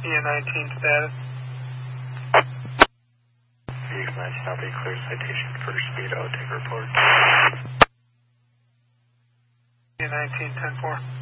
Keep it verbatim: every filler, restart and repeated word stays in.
E N nineteen status. E N nineteen, I'll be clear citation for speedo, take report. E N nineteen, ten four.